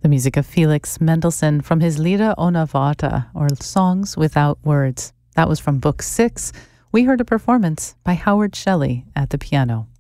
The music of Felix Mendelssohn from his Lieder ohne Worte, or Songs Without Words. That was from Book 6. We heard a performance by Howard Shelley at the piano.